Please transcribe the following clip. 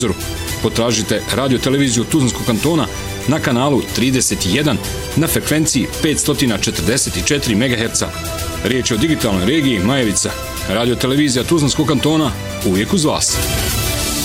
Potražite radio televiziju Tuzlanskog kantona na kanalu 31 na frekvenciji 544 MHz. Riječ je o digitalnoj regiji Majevica. Radio televizija Tuzlanskog kantona uvijek uz vas.